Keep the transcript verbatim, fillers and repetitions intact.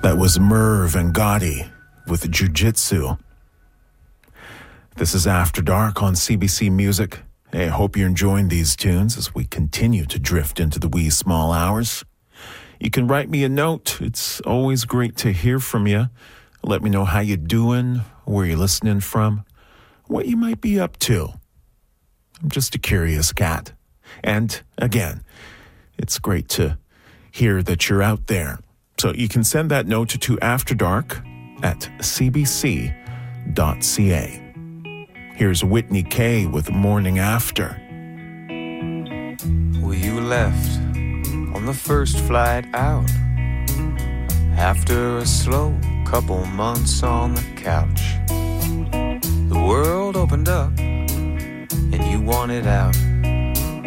That was Merv and Gotti with Jiu-Jitsu. This is After Dark on C B C Music. Hey, I hope you're enjoying these tunes as we continue to drift into the wee small hours. You can write me a note. It's always great to hear from you. Let me know how you're doing, where you're listening from, what you might be up to. I'm just a curious cat. And again, it's great to hear that you're out there. So you can send that note to afterdark at c b c dot c a. Here's Whitney Kay with Morning After. Well, you left on the first flight out after a slow couple months on the couch. The world opened up and you wanted out.